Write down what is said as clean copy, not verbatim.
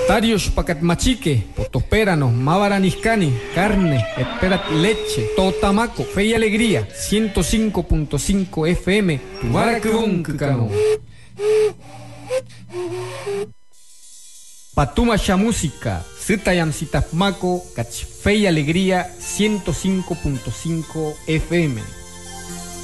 Tarios pacat machique, potospéranos, mavaraniscani, carne, esperat leche, totamaco, fe y alegría, 105.5 FM, Tubaracruncano. Patumasha música, Zitayam Sitapmaco, Cach fe y alegría, 105.5 FM.